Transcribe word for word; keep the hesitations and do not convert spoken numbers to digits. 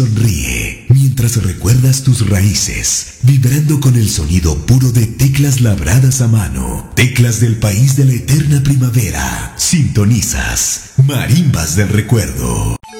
Sonríe mientras recuerdas tus raíces, vibrando con el sonido puro de teclas labradas a mano, teclas del país de la eterna primavera. Sintonizas Marimbas del Recuerdo.